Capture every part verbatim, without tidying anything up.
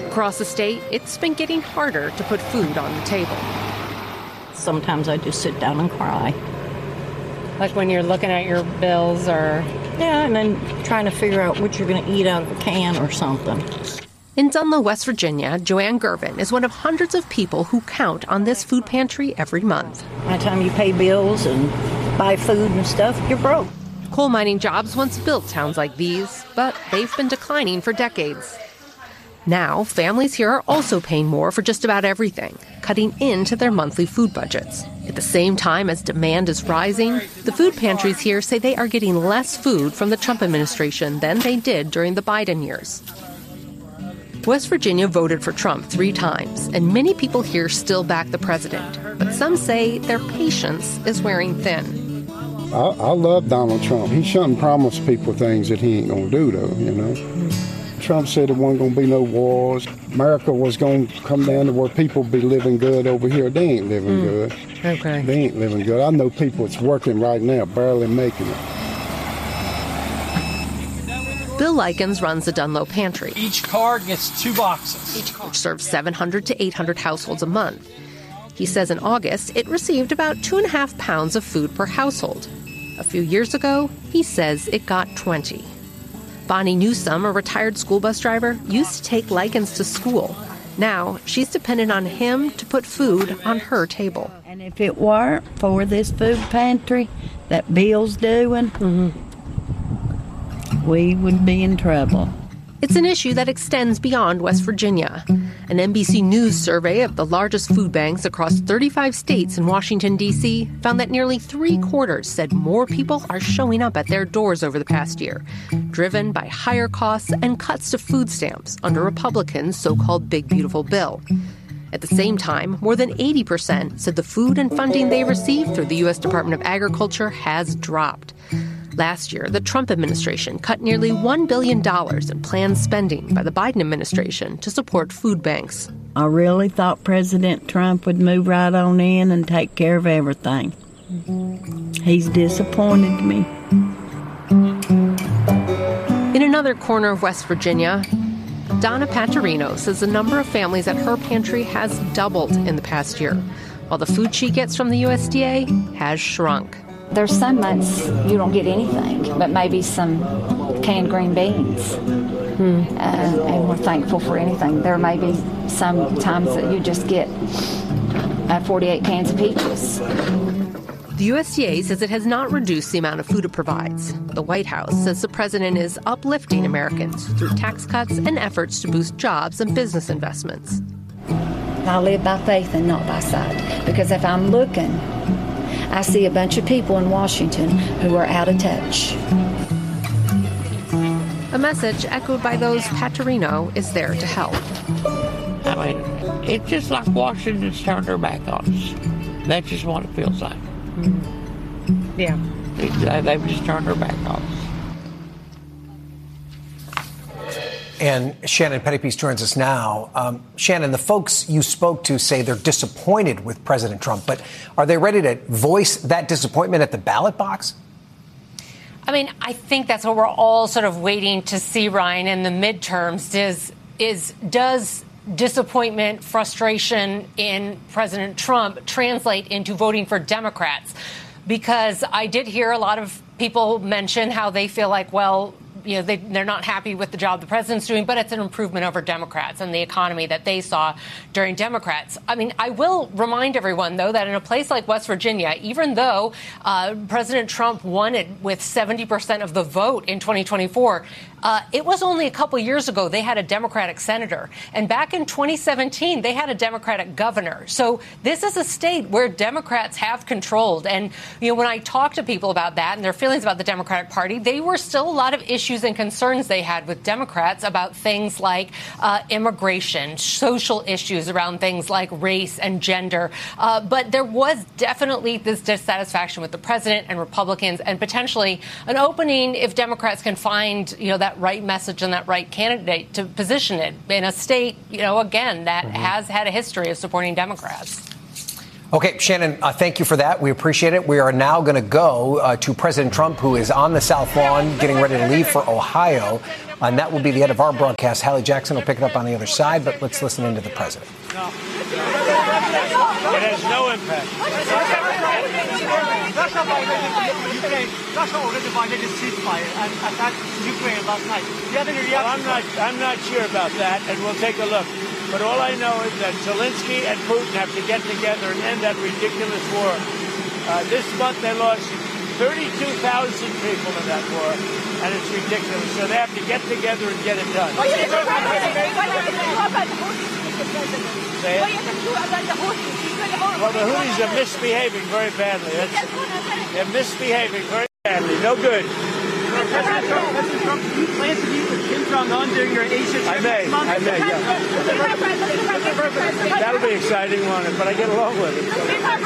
Across the state, it's been getting harder to put food on the table. Sometimes I just sit down and cry. Like when you're looking at your bills or... Yeah, and then trying to figure out what you're going to eat out of a can or something. In Dunlow, West Virginia, Joanne Gervin is one of hundreds of people who count on this food pantry every month. By the time you pay bills and buy food and stuff, you're broke. Coal mining jobs once built towns like these, but they've been declining for decades. Now, families here are also paying more for just about everything, cutting into their monthly food budgets. At the same time as demand is rising, the food pantries here say they are getting less food from the Trump administration than they did during the Biden years. West Virginia voted for Trump three times, and many people here still back the president. But some say their patience is wearing thin. I, I love Donald Trump. He shouldn't promise people things that he ain't going to do, though, you know. Mm. Trump said there wasn't going to be no wars. America was going to come down to where people be living good over here. They ain't living mm. good. Okay. They ain't living good. I know people that's working right now, barely making it. Bill Likens runs the Dunlow Pantry. Each car gets two boxes. Each car serves seven hundred to eight hundred households a month. He says in August, it received about two and a half pounds of food per household. A few years ago, he says it got twenty. Bonnie Newsome, a retired school bus driver, used to take Likens to school. Now, she's dependent on him to put food on her table. And if it weren't for this food pantry that Bill's doing, mm-hmm. we would be in trouble. It's an issue that extends beyond West Virginia. An N B C News survey of the largest food banks across thirty-five states in Washington, D C found that nearly three quarters said more people are showing up at their doors over the past year, driven by higher costs and cuts to food stamps under Republicans' so-called Big Beautiful Bill. At the same time, more than eighty percent said the food and funding they receive through the U S Department of Agriculture has dropped. Last year, the Trump administration cut nearly one billion dollars in planned spending by the Biden administration to support food banks. I really thought President Trump would move right on in and take care of everything. He's disappointed me. In another corner of West Virginia, Donna Paterino says the number of families at her pantry has doubled in the past year, while the food she gets from the U S D A has shrunk. There's some months you don't get anything, but maybe some canned green beans. Hmm. Uh, and we're thankful for anything. There may be some times that you just get uh, forty-eight cans of peaches. The U S D A says it has not reduced the amount of food it provides. The White House says the president is uplifting Americans through tax cuts and efforts to boost jobs and business investments. I live by faith and not by sight, because if I'm looking, I see a bunch of people in Washington who are out of touch. A message echoed by those Paterino is there to help. I mean, it's just like Washington's turned their back on us. That's just what it feels like. Mm-hmm. Yeah. It, they've just turned their back on us. And Shannon Pettypiece joins us now. Um, Shannon, the folks you spoke to say they're disappointed with President Trump, but are they ready to voice that disappointment at the ballot box? I mean, I think that's what we're all sort of waiting to see, Ryan, in the midterms is, is does disappointment, frustration in President Trump translate into voting for Democrats? Because I did hear a lot of people mention how they feel like, well, you know, they, they're not happy with the job the president's doing, but it's an improvement over Democrats and the economy that they saw during Democrats. I mean, I will remind everyone, though, that in a place like West Virginia, even though uh, President Trump won it with seventy percent of the vote in twenty twenty-four, uh, it was only a couple years ago they had a Democratic senator. And back in twenty seventeen, they had a Democratic governor. So this is a state where Democrats have controlled. And, you know, when I talk to people about that and their feelings about the Democratic Party, they were still a lot of issues and concerns they had with Democrats about things like uh, immigration, social issues around things like race and gender. Uh, but there was definitely this dissatisfaction with the president and Republicans, and potentially an opening if Democrats can find, you know, that right message and that right candidate to position it in a state, you know, again, that mm-hmm. has had a history of supporting Democrats. Okay, Shannon, uh, thank you for that. We appreciate it. We are now going to go uh, to President Trump, who is on the South Lawn getting ready to leave for Ohio. And that will be the end of our broadcast. Hallie Jackson will pick it up on the other side, but let's listen into the president. No. It has no impact. Russia violated Ukraine. Russia already violated ceasefire and attacked Ukraine last night. Do you have any reaction? Well, I'm not. I'm not sure about that, and we'll take a look. But all I know is that Zelensky and Putin have to get together and end that ridiculous war. Uh, this month they lost thirty-two thousand people in that war, and it's ridiculous. So they have to get together and get it done. Say it. Well, the Houthis are misbehaving very badly. That's, they're misbehaving very badly. No good. President Trump, President Trump, do you plan to meet with Kim Jong-un during your Asia trip? I may. I may, yeah. That'll be exciting, won't it? But I get along with it. So.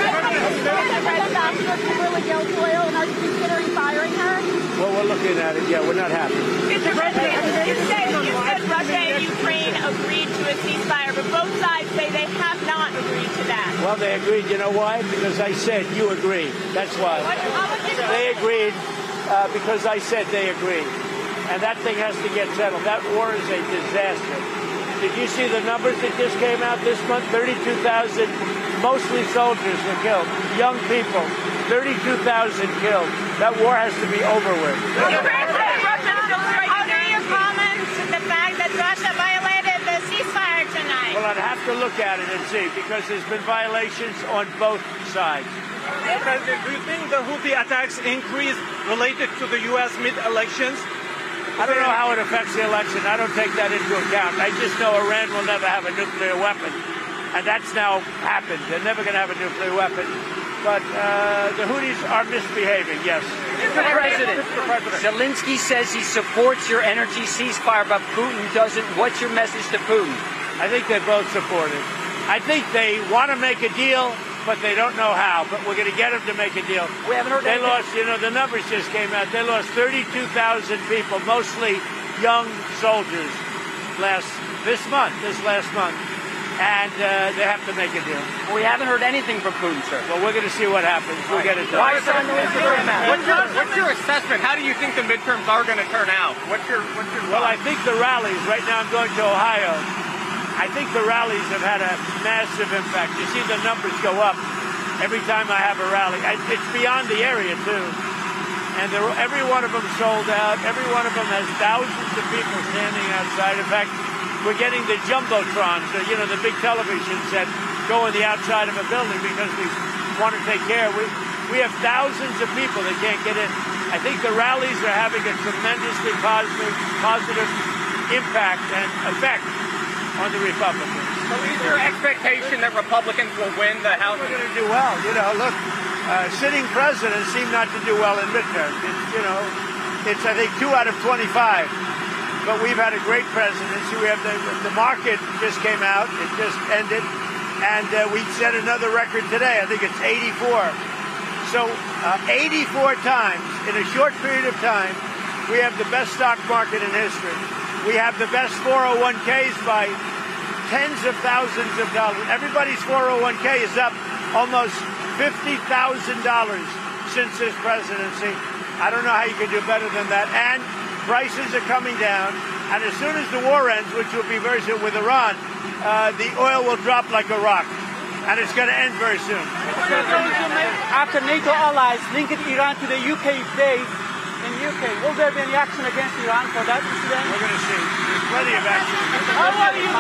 Well, we're looking at it. Yeah, we're not happy. Mister President, you said, you said Russia and Ukraine agreed to a ceasefire, but both sides say they have not agreed to that. Well, they agreed. You know why? Because I said you agree. That's why. They agreed. Uh, because I said they agree. And that thing has to get settled. That war is a disaster. Did you see the numbers that just came out this month? thirty-two thousand, mostly soldiers were killed. Young people, thirty-two thousand killed. That war has to be over with. How do you comment the fact that Russia violated the ceasefire tonight? Well, I'd have to look at it and see, because there's been violations on both sides. President, do you think the Houthi attacks increase related to the U S mid-elections? I don't know how it affects the election. I don't take that into account. I just know Iran will never have a nuclear weapon. And that's now happened. They're never going to have a nuclear weapon. But uh, the Houthis are misbehaving, yes. Mister President, Mister President, Zelensky says he supports your energy ceasefire, but Putin doesn't. What's your message to Putin? I think they both support it. I think they want to make a deal, but they don't know how. But we're going to get them to make a deal. We haven't heard They anything. lost, you know, the numbers just came out. They lost thirty-two thousand people, mostly young soldiers, last this month, this last month. And uh, they have to make a deal. We haven't heard anything from Putin, sir. Well, we're going to see what happens. We'll get it done. What's your, what's your assessment? How do you think the midterms are going to turn out? What's your, what's your Well, I think the rallies, right now I'm going to Ohio, I think the rallies have had a massive impact. You see the numbers go up every time I have a rally. I, it's beyond the area, too. And there, every one of them sold out. Every one of them has thousands of people standing outside. In fact, we're getting the jumbotrons, so, you know, the big televisions that go on the outside of a building because we want to take care. We, we have thousands of people that can't get in. I think the rallies are having a tremendously positive, positive impact and effect on the Republicans. So is your expectation that Republicans will win the House? We're going to do well. You know, look, uh, sitting presidents seem not to do well in midterms. It's, you know, it's, I think, two out of twenty-five. But we've had a great presidency. We have the, the market just came out. It just ended. And uh, we set another record today. I think it's eighty-four. So uh, eighty-four times in a short period of time, we have the best stock market in history. We have the best four oh one k's by tens of thousands of dollars. Everybody's four oh one k is up almost fifty thousand dollars since this presidency. I don't know how you can do better than that. And prices are coming down. And as soon as the war ends, which will be very soon with Iran, uh, the oil will drop like a rock. And it's going to end very soon. After NATO allies linked Iran to the U K base in U K, will there be any action against Iran for that incident? We're going to see. There's plenty of action. How are you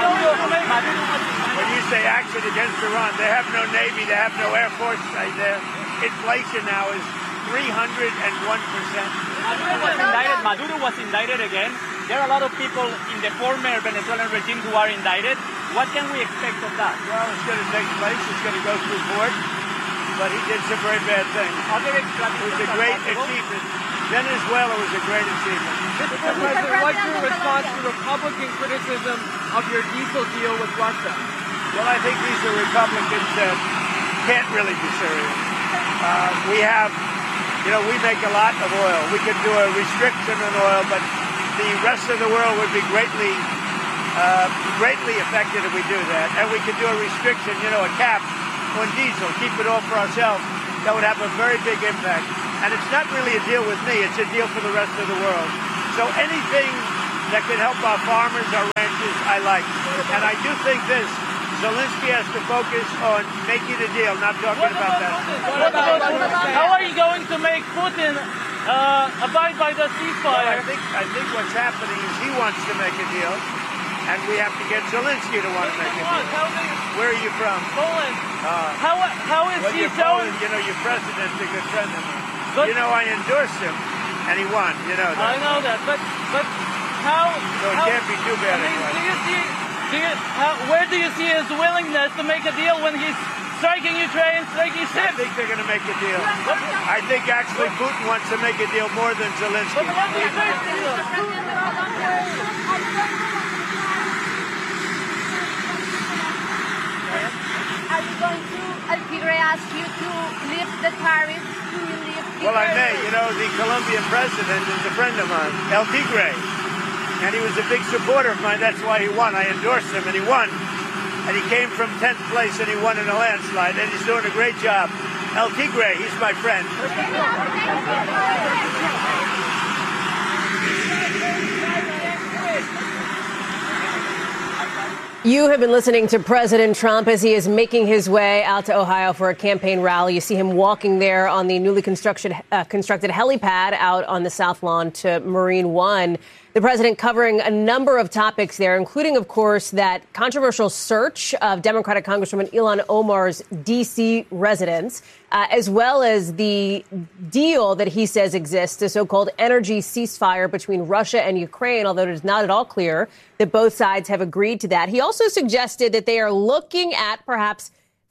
When you say action against Iran, they have no Navy, they have no Air Force right there. Inflation now is three hundred one percent. Maduro was indicted. Maduro was indicted again. There are a lot of people in the former Venezuelan regime who are indicted. What can we expect of that? Well, it's going to take place. It's going to go through court. But he did some very bad things. It was a great achievement. Venezuela was a great achievement. Mister President, what's your response to Republican criticism of your diesel deal with Russia? Well, I think these are Republicans that can't really be serious. Uh, we have, you know, we make a lot of oil. We could do a restriction on oil, but the rest of the world would be greatly, uh, greatly affected if we do that. And we could do a restriction, you know, a cap on diesel, keep it all for ourselves. That would have a very big impact. And it's not really a deal with me. It's a deal for the rest of the world. So anything that can help our farmers, our ranchers, I like. And I do think this, Zelensky has to focus on making a deal, not talking What about, about that. Putin? What about Putin? How are you going to make Putin uh, abide by the ceasefire? Well, I think I think what's happening is he wants to make a deal, and we have to get Zelensky to want to make a deal. Where are you from? Poland. Uh, how how is well, he you're showing? Poland, you know, your president's a good friend of mine. But, you know, I endorsed him, and he won. You know that. I know that, but but how? So it how, can't be too bad. I mean, anyway. do you see? Do you, how, where do you see his willingness to make a deal when he's striking Ukraine, striking ships? I think they're going to make a deal. I think actually Putin wants to make a deal more than Zelensky. But what do you think? Are you going to, El Tigre ask you to lift the tariffs? Do you lift Well, I may. You know, the Colombian president is a friend of mine, El Tigre. And he was a big supporter of mine. That's why he won. I endorsed him, and he won. And he came from tenth place, and he won in a landslide. And he's doing a great job. El Tigre, he's my friend. You have been listening to President Trump as he is making his way out to Ohio for a campaign rally. You see him walking there on the newly constructed, uh, constructed helipad out on the South Lawn to Marine One. The president covering a number of topics there, including, of course, that controversial search of Democratic Congresswoman Ilhan Omar's D C residence, uh, as well as the deal that he says exists, the so-called energy ceasefire between Russia and Ukraine, although it is not at all clear that both sides have agreed to that. He also suggested that they are looking at perhaps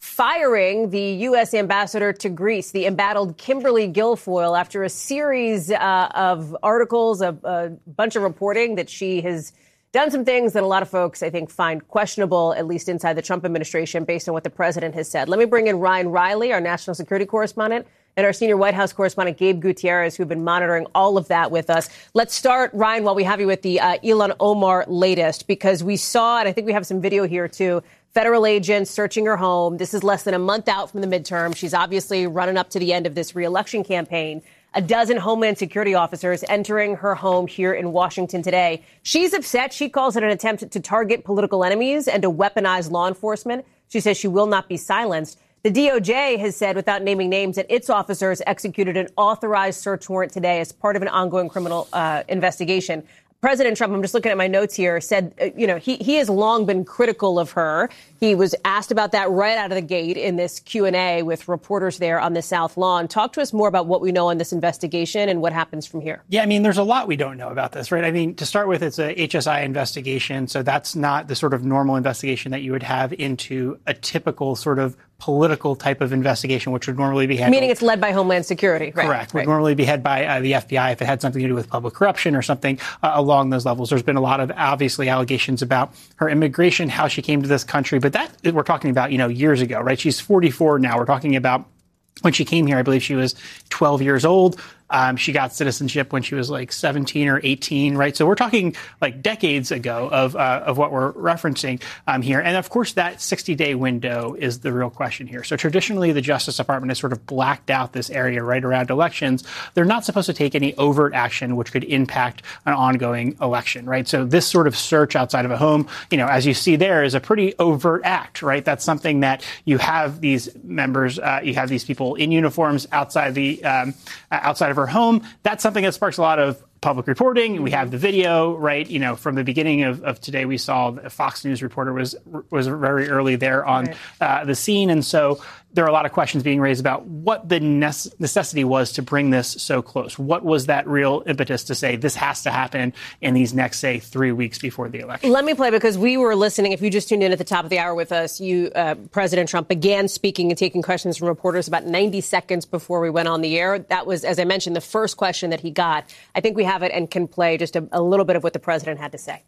firing the U S ambassador to Greece, the embattled Kimberly Guilfoyle, after a series uh, of articles, a, a bunch of reporting that she has done some things that a lot of folks, I think, find questionable, at least inside the Trump administration, based on what the president has said. Let me bring in Ryan Riley, our national security correspondent, and our senior White House correspondent, Gabe Gutierrez, who've been monitoring all of that with us. Let's start, Ryan, while we have you with the uh, Ilhan Omar latest, because we saw, and I think we have some video here, too, federal agents searching her home. This is less than a month out from the midterm. She's obviously running up to the end of this reelection campaign. A dozen Homeland Security officers entering her home here in Washington today. She's upset. She calls it an attempt to target political enemies and to weaponize law enforcement. She says she will not be silenced. The D O J has said, without naming names, that its officers executed an authorized search warrant today as part of an ongoing criminal uh, investigation. President Trump, I'm just looking at my notes here, said, uh, you know, he, he has long been critical of her. He was asked about that right out of the gate in this Q and A with reporters there on the South Lawn. Talk to us more about what we know on this investigation and what happens from here. Yeah, I mean, there's a lot we don't know about this, right? I mean, to start with, it's a H S I investigation. So that's not the sort of normal investigation that you would have into a typical sort of political type of investigation, which would normally be handled. Meaning it's led by Homeland Security, right? Correct. Would right. normally be headed by uh, the F B I if it had something to do with public corruption or something uh, along those levels. There's been a lot of obviously allegations about her immigration, how she came to this country, but that we're talking about, you know, years ago, right? She's forty-four now. We're talking about when she came here, I believe she was twelve years old. Um, she got citizenship when she was like seventeen or eighteen, right? So we're talking like decades ago of uh, of what we're referencing um, here. And of course, that sixty-day window is the real question here. So traditionally, the Justice Department has sort of blacked out this area right around elections. They're not supposed to take any overt action which could impact an ongoing election, right? So this sort of search outside of a home, you know, as you see there, is a pretty overt act, right? That's something that you have these members, uh, you have these people in uniforms outside the um, outside of her home. That's something that sparks a lot of public reporting. We have the video, right? You know, from the beginning of, of today, we saw the Fox News reporter was was very early there on right. uh, the scene. And so there are a lot of questions being raised about what the necessity was to bring this so close. What was that real impetus to say this has to happen in these next, say, three weeks before the election? Let me play, because we were listening. If you just tuned in at the top of the hour with us, you, uh, President Trump began speaking and taking questions from reporters about ninety seconds before we went on the air. That was, as I mentioned, the first question that he got. I think we have it and can play just a, a little bit of what the president had to say.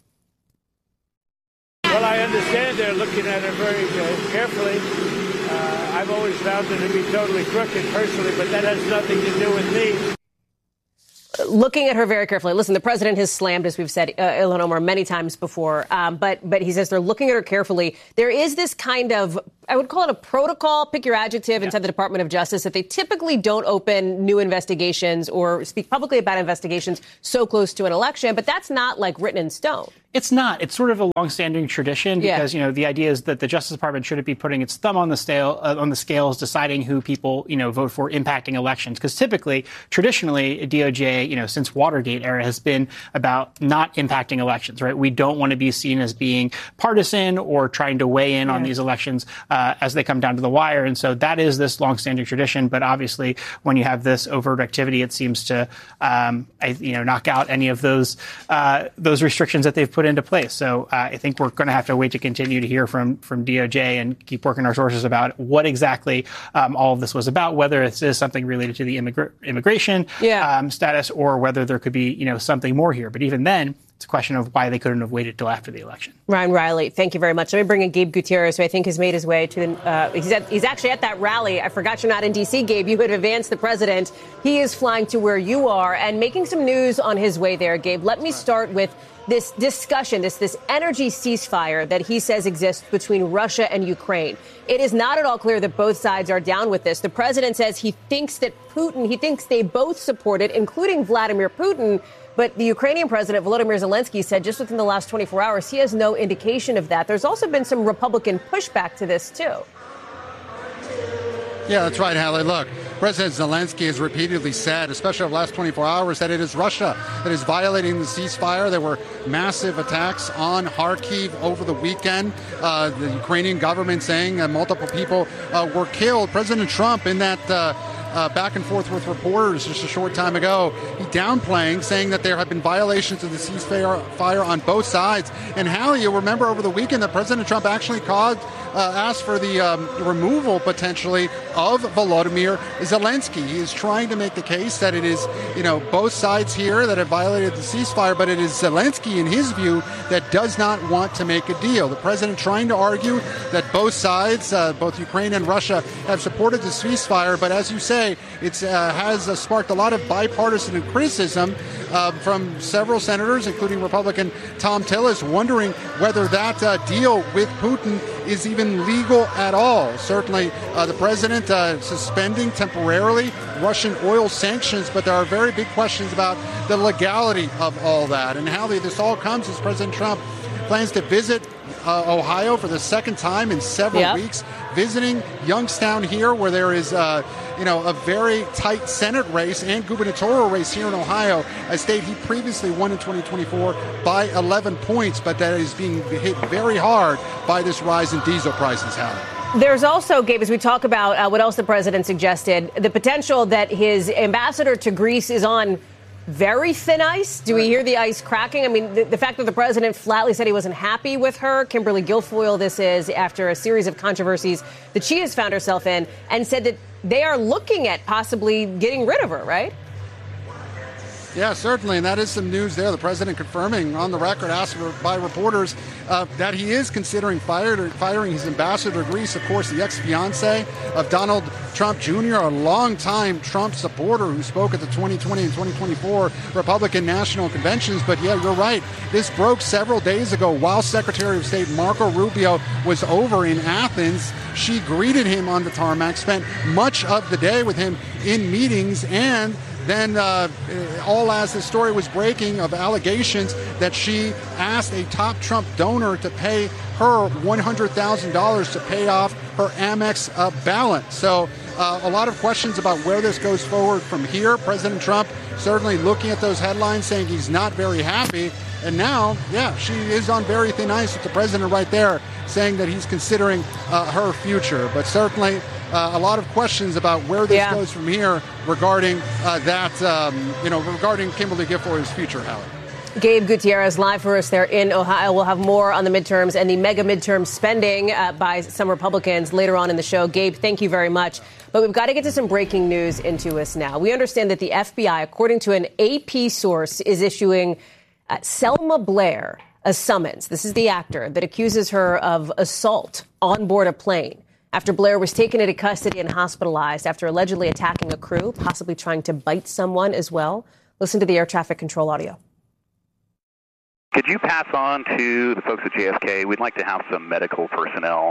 Well, I understand they're looking at it very uh, carefully. Uh, I've always found it to be totally crooked personally, but that has nothing to do with me. Looking at her very carefully. Listen, the president has slammed, as we've said, uh, Ilhan Omar many times before, um, but but he says they're looking at her carefully. There is this kind of I would call it a protocol, pick your adjective, yeah. inside the Department of Justice, that they typically don't open new investigations or speak publicly about investigations so close to an election. But that's not like written in stone. It's not. It's sort of a longstanding tradition because, yeah. you know, the idea is that the Justice Department shouldn't be putting its thumb on the scale, uh, on the scales, deciding who people, you know, vote for, impacting elections. Because typically, traditionally, D O J, you know, since Watergate era has been about not impacting elections, right? We don't want to be seen as being partisan or trying to weigh in yeah. on these elections uh, as they come down to the wire. And so that is this longstanding tradition. But obviously, when you have this overt activity, it seems to, um, I, you know, knock out any of those uh, those restrictions that they've put into place. So uh, I think we're going to have to wait to continue to hear from from D O J and keep working our sources about what exactly um, all of this was about, whether it is something related to the immigra- immigration yeah. um, status or whether there could be, you know, something more here. But even then, it's a question of why they couldn't have waited till after the election. Ryan Riley, thank you very much. Let me bring in Gabe Gutierrez, who I think has made his way to the, uh, he's, at, he's actually at that rally. I forgot you're not in D C, Gabe. You had advanced the president. He is flying to where you are and making some news on his way there, Gabe. Let me start with this discussion, this this energy ceasefire that he says exists between Russia and Ukraine. It is not at all clear that both sides are down with this. The president says he thinks that Putin, he thinks they both support it, including Vladimir Putin. But the Ukrainian president, Volodymyr Zelensky, said just within the last twenty-four hours, he has no indication of that. There's also been some Republican pushback to this, too. Yeah, that's right, Hallie. Look, President Zelensky has repeatedly said, especially over the last twenty-four hours, that it is Russia that is violating the ceasefire. There were massive attacks on Kharkiv over the weekend. Uh, the Ukrainian government saying uh, multiple people uh, were killed. President Trump, in that uh, uh, back and forth with reporters just a short time ago, he downplaying, saying that there have been violations of the ceasefire fire on both sides. And Hallie, you'll remember over the weekend that President Trump actually called Uh, asked for the um, removal, potentially, of Volodymyr Zelensky. He is trying to make the case that it is, you know, both sides here that have violated the ceasefire, but it is Zelensky, in his view, that does not want to make a deal. The president trying to argue that both sides, uh, both Ukraine and Russia, have supported the ceasefire, but as you say, it uh, has uh, sparked a lot of bipartisan criticism uh, from several senators, including Republican Tom Tillis, wondering whether that uh, deal with Putin is even legal at all. Certainly, uh, the president uh, suspending temporarily Russian oil sanctions, but there are very big questions about the legality of all that. And how this all comes as President Trump plans to visit uh, Ohio for the second time in several yep. weeks, visiting Youngstown here, where there is uh, you know, a very tight Senate race and gubernatorial race here in Ohio, a state he previously won in twenty twenty-four by eleven points, but that is being hit very hard by this rise in diesel prices, Howard. There's also, Gabe, as we talk about uh, what else the president suggested, the potential that his ambassador to Greece is on very thin ice. Do we hear the ice cracking? I mean, the, the fact that the president flatly said he wasn't happy with her, Kimberly Guilfoyle, this is after a series of controversies that she has found herself in, and said that they are looking at possibly getting rid of her, right? Yeah, certainly, and that is some news there. The president confirming on the record, asked by reporters, uh, that he is considering fired, firing his ambassador to Greece, of course, the ex-fiancé of Donald Trump Junior, a longtime Trump supporter who spoke at the twenty twenty and twenty twenty-four Republican National Conventions. But yeah, you're right. This broke several days ago while Secretary of State Marco Rubio was over in Athens. She greeted him on the tarmac, spent much of the day with him in meetings, and then uh, all as the story was breaking of allegations that she asked a top Trump donor to pay her one hundred thousand dollars to pay off her Amex uh, balance. So uh, a lot of questions about where this goes forward from here. President Trump certainly looking at those headlines, saying he's not very happy. And now, yeah, she is on very thin ice with the president right there, saying that he's considering uh, her future. But certainly uh, a lot of questions about where this yeah. goes from here regarding uh, that, um, you know, regarding Kimberly Guilfoyle's future, Howard. Gabe Gutierrez live for us there in Ohio. We'll have more on the midterms and the mega midterm spending uh, by some Republicans later on in the show. Gabe, thank you very much. But we've got to get to some breaking news into us now. We understand that the F B I, according to an A P source, is issuing uh, Selma Blair a summons. This is the actor that accuses her of assault on board a plane after Blair was taken into custody and hospitalized after allegedly attacking a crew, possibly trying to bite someone as well. Listen to the air traffic control audio. Could you pass on to the folks at J F K? We'd like to have some medical personnel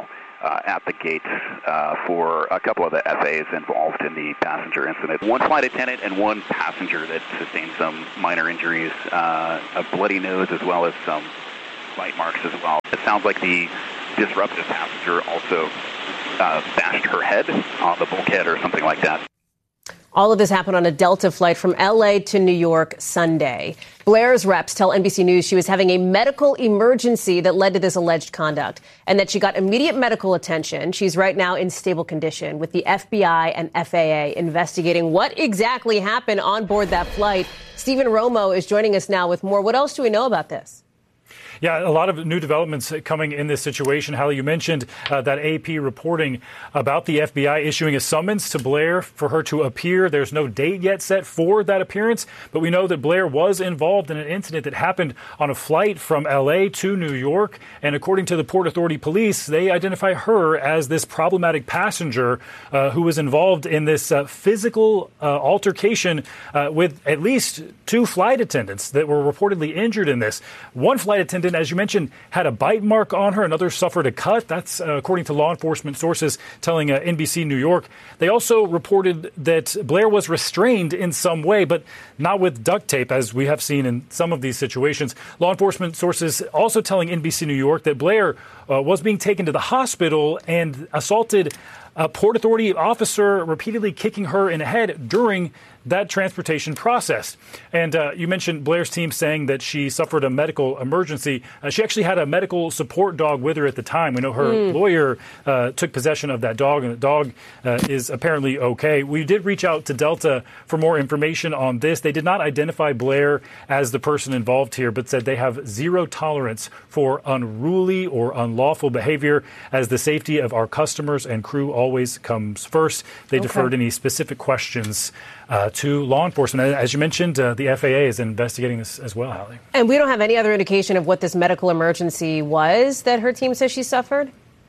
uh, at the gate uh, for a couple of the F As involved in the passenger incident. One flight attendant and one passenger that sustained some minor injuries, uh, a bloody nose as well as some bite marks as well. It sounds like the disruptive passenger also uh, bashed her head on the bulkhead or something like that. All of this happened on a Delta flight from L A to New York Sunday. Blair's reps tell N B C News she was having a medical emergency that led to this alleged conduct and that she got immediate medical attention. She's right now in stable condition with the F B I and F A A investigating what exactly happened on board that flight. Stephen Romo is joining us now with more. What else do we know about this? Yeah, a lot of new developments coming in this situation. Hallie, you mentioned uh, that A P reporting about the F B I issuing a summons to Blair for her to appear. There's no date yet set for that appearance, but we know that Blair was involved in an incident that happened on a flight from L A to New York. And according to the Port Authority police, they identify her as this problematic passenger uh, who was involved in this uh, physical uh, altercation uh, with at least two flight attendants that were reportedly injured in this. One flight attendant, as you mentioned, had a bite mark on her. Another suffered a cut. That's uh, according to law enforcement sources telling uh, N B C New York. They also reported that Blair was restrained in some way, but not with duct tape, as we have seen in some of these situations. Law enforcement sources also telling N B C New York that Blair uh, was being taken to the hospital and assaulted a Port Authority officer, repeatedly kicking her in the head during that transportation process. And uh, you mentioned Blair's team saying that she suffered a medical emergency. Uh, she actually had a medical support dog with her at the time. We know her mm. lawyer uh, took possession of that dog, and the dog uh, is apparently okay. We did reach out to Delta for more information on this. They did not identify Blair as the person involved here, but said they have zero tolerance for unruly or unlawful behavior, as the safety of our customers and crew always comes first. They okay. deferred any specific questions Uh, to law enforcement. As you mentioned, uh, the F A A is investigating this as well, Hallie. And we don't have any other indication of what this medical emergency was that her team says she suffered?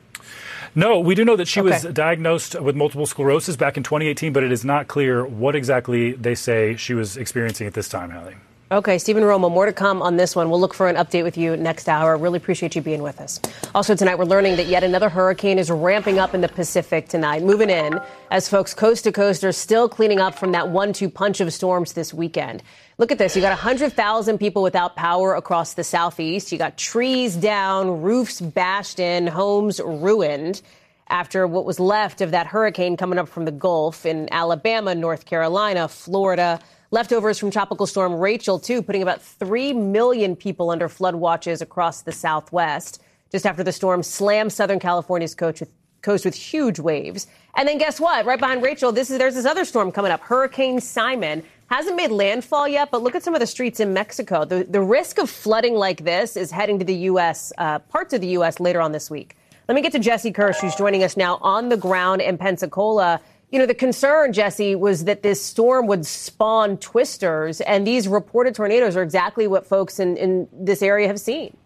No, we do know that she okay. was diagnosed with multiple sclerosis back in twenty eighteen, but it is not clear what exactly they say she was experiencing at this time, Hallie. Okay, Stephen Romo, more to come on this one. We'll look for an update with you next hour. Really appreciate you being with us. Also tonight, we're learning that yet another hurricane is ramping up in the Pacific tonight, moving in as folks coast to coast are still cleaning up from that one two punch of storms this weekend. Look at this. You got one hundred thousand people without power across the southeast. You got trees down, roofs bashed in, homes ruined after what was left of that hurricane coming up from the Gulf in Alabama, North Carolina, Florida. Leftovers from Tropical Storm Rachel, too, putting about three million people under flood watches across the Southwest, just after the storm slammed Southern California's coast with, coast with huge waves. And then guess what? Right behind Rachel, this is there's this other storm coming up. Hurricane Simon hasn't made landfall yet, but look at some of the streets in Mexico. The, the risk of flooding like this is heading to the U S, uh, parts of the U S later on this week. Let me get to Jesse Kirsch, who's joining us now on the ground in Pensacola. You know, the concern, Jesse, was that this storm would spawn twisters, and these reported tornadoes are exactly what folks in, in this area have seen.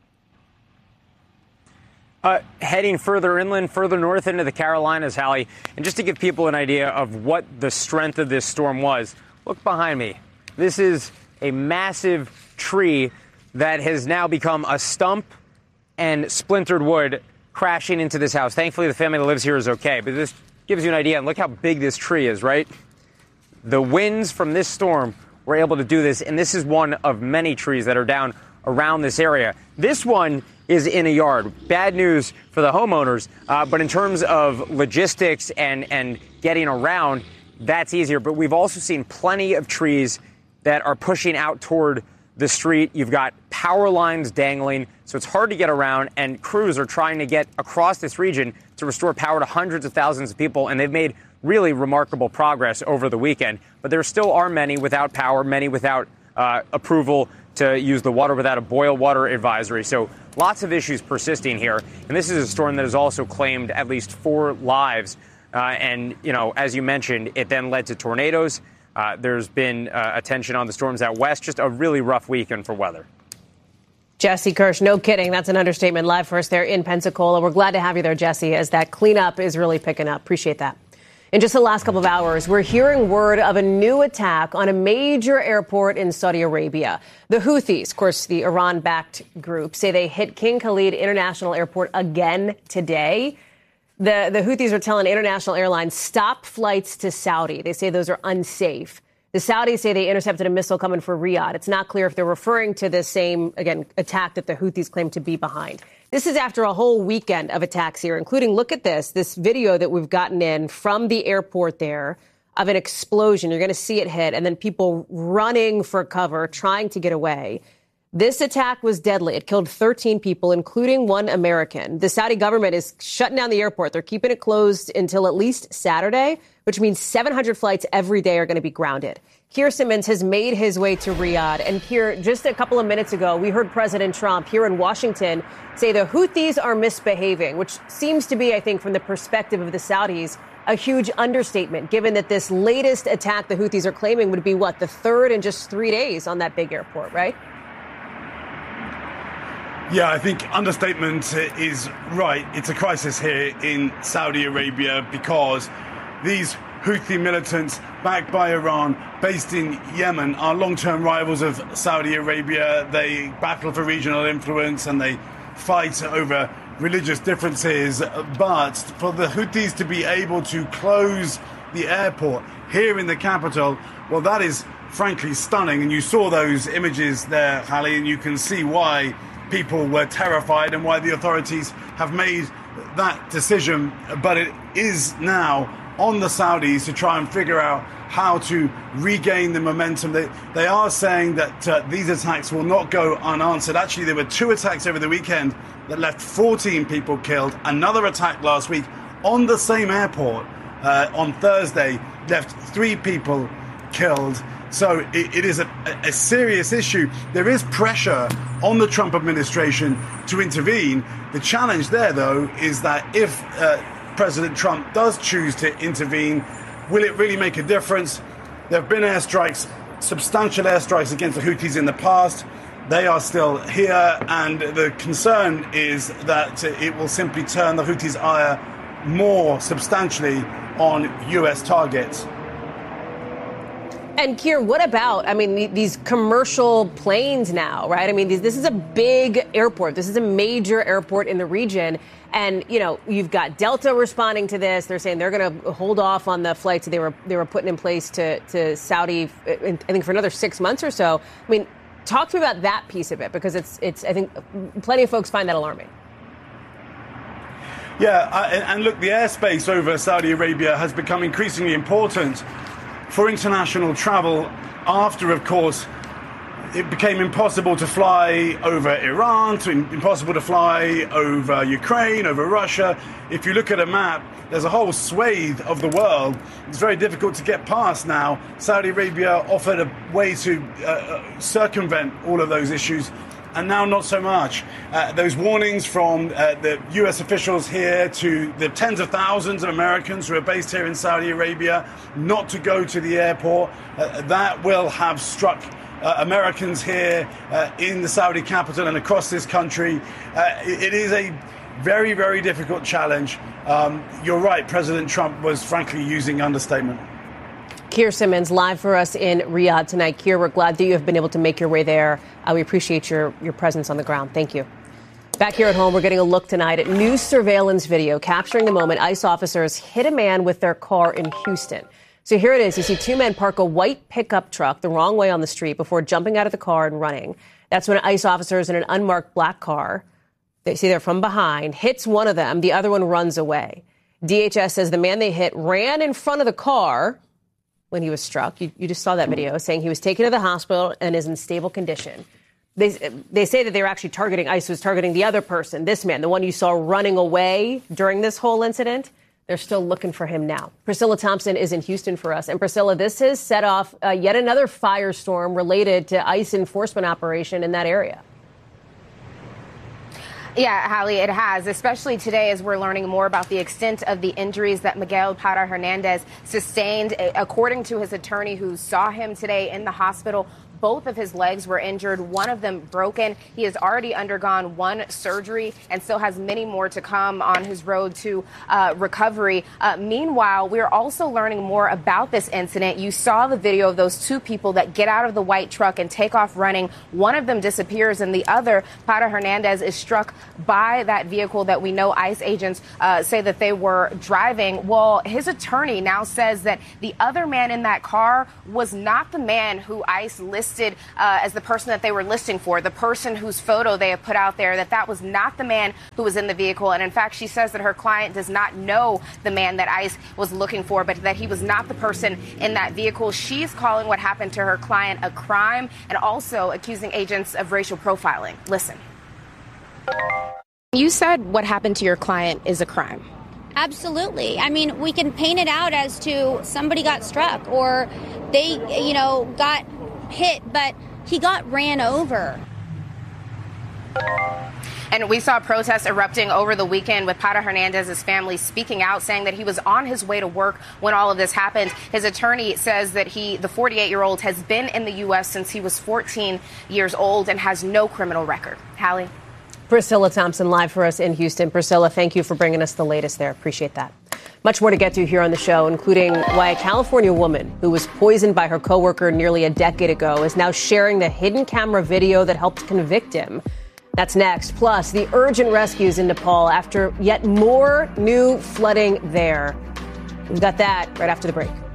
Uh, heading further inland, further north into the Carolinas, Hallie, and just to give people an idea of what the strength of this storm was, look behind me. This is a massive tree that has now become a stump and splintered wood crashing into this house. Thankfully, the family that lives here is okay, but this gives you an idea, and look how big this tree is, right? The winds from this storm were able to do this, and this is one of many trees that are down around this area. This one is in a yard. Bad news for the homeowners, uh, but in terms of logistics and, and getting around, that's easier. But we've also seen plenty of trees that are pushing out toward the street. You've got power lines dangling, so it's hard to get around, and crews are trying to get across this region to restore power to hundreds of thousands of people, and they've made really remarkable progress over the weekend. But there still are many without power, many without uh, approval to use the water without a boil water advisory. So lots of issues persisting here. And this is a storm that has also claimed at least four lives. Uh, and, you know, as you mentioned, it then led to tornadoes. Uh, there's been uh, attention on the storms out west. Just a really rough weekend for weather. Jesse Kirsch, no kidding. That's an understatement. Live for us there in Pensacola. We're glad to have you there, Jesse, as that cleanup is really picking up. Appreciate that. In just the last couple of hours, we're hearing word of a new attack on a major airport in Saudi Arabia. The Houthis, of course, the Iran-backed group, say they hit King Khalid International Airport again today. The, the Houthis are telling international airlines, stop flights to Saudi. They say those are unsafe. The Saudis say they intercepted a missile coming for Riyadh. It's not clear if they're referring to the same, again, attack that the Houthis claim to be behind. This is after a whole weekend of attacks here, including, look at this, this video that we've gotten in from the airport there of an explosion. You're going to see it hit, and then people running for cover, trying to get away. This attack was deadly. It killed thirteen people, including one American. The Saudi government is shutting down the airport. They're keeping it closed until at least Saturday, which means seven hundred flights every day are going to be grounded. Keir Simmons has made his way to Riyadh. And Keir, just a couple of minutes ago, we heard President Trump here in Washington say the Houthis are misbehaving, which seems to be, I think, from the perspective of the Saudis, a huge understatement, given that this latest attack the Houthis are claiming would be, what, the third in just three days on that big airport, right? Yeah, I think understatement is right. It's a crisis here in Saudi Arabia because these Houthi militants backed by Iran, based in Yemen, are long-term rivals of Saudi Arabia. They battle for regional influence and they fight over religious differences. But for the Houthis to be able to close the airport here in the capital, well, that is frankly stunning. And you saw those images there, Hallie, and you can see why people were terrified and why the authorities have made that decision. But it is now on the Saudis to try and figure out how to regain the momentum. They, they are saying that uh, these attacks will not go unanswered. Actually, there were two attacks over the weekend that left fourteen people killed. Another attack last week on the same airport uh, on Thursday left three people killed. So it, it is a, a serious issue. There is pressure on the Trump administration to intervene. The challenge there, though, is that if uh, President Trump does choose to intervene, will it really make a difference? There have been airstrikes, substantial airstrikes against the Houthis in the past. They are still here, and the concern is that it will simply turn the Houthis' ire more substantially on U S targets. And Keir, what about, I mean, these commercial planes now, right? I mean, these, this is a big airport. This is a major airport in the region. And, you know, you've got Delta responding to this. They're saying they're going to hold off on the flights that they were they were putting in place to, to Saudi, I think, for another six months or so. I mean, talk to me about that piece of it, because it's, it's I think, plenty of folks find that alarming. Yeah, I, and look, the airspace over Saudi Arabia has become increasingly important for international travel after, of course, it became impossible to fly over Iran, to impossible to fly over Ukraine, over Russia. If you look at a map, there's a whole swathe of the world. It's very difficult to get past now. Saudi Arabia offered a way to uh, circumvent all of those issues, and now not so much. Uh, those warnings from uh, the U S officials here to the tens of thousands of Americans who are based here in Saudi Arabia not to go to the airport, uh, that will have struck uh, Americans here uh, in the Saudi capital and across this country. Uh, it, it is a very, very difficult challenge. Um, you're right, President Trump was frankly using understatement. Keir Simmons, live for us in Riyadh tonight. Keir, we're glad that you have been able to make your way there. Uh, we appreciate your, your presence on the ground. Thank you. Back here at home, we're getting a look tonight at new surveillance video capturing the moment ICE officers hit a man with their car in Houston. So here it is. You see two men park a white pickup truck the wrong way on the street before jumping out of the car and running. That's when ICE officers in an unmarked black car, they see they're from behind, hits one of them. The other one runs away. D H S says the man they hit ran in front of the car when he was struck. You, you just saw that video, saying he was taken to the hospital and is in stable condition. They, they say that they were actually targeting, ICE was targeting the other person, this man, the one you saw running away during this whole incident. They're still looking for him now. Priscilla Thompson is in Houston for us. And Priscilla, this has set off uh, yet another firestorm related to ICE enforcement operation in that area. Yeah, Hallie, it has, especially today as we're learning more about the extent of the injuries that Miguel Parra Hernandez sustained. According to his attorney who saw him today in the hospital, both of his legs were injured, one of them broken. He has already undergone one surgery and still has many more to come on his road to uh, recovery. Uh, meanwhile, we're also learning more about this incident. You saw the video of those two people that get out of the white truck and take off running. One of them disappears, and the other, Para Hernandez, is struck by that vehicle that we know ICE agents uh, say that they were driving. Well, his attorney now says that the other man in that car was not the man who ICE listed uh, as the person that they were listing for, the person whose photo they have put out there, that that was not the man who was in the vehicle. And in fact, she says that her client does not know the man that ICE was looking for, but that he was not the person in that vehicle. She's calling what happened to her client a crime and also accusing agents of racial profiling. Listen. You said what happened to your client is a crime. Absolutely. I mean, we can paint it out as to somebody got struck or they, you know, got hit, but he got ran over. And we saw protests erupting over the weekend with Para Hernandez's family speaking out, saying that he was on his way to work when all of this happened. His attorney says that he, the forty-eight-year-old, has been in the U S since he was fourteen years old and has no criminal record. Hallie? Priscilla Thompson live for us in Houston. Priscilla, thank you for bringing us the latest there. Appreciate that. Much more to get to here on the show, including why a California woman who was poisoned by her coworker nearly a decade ago is now sharing the hidden camera video that helped convict him. That's next. Plus, the urgent rescues in Nepal after yet more new flooding there. We've got that right after the break.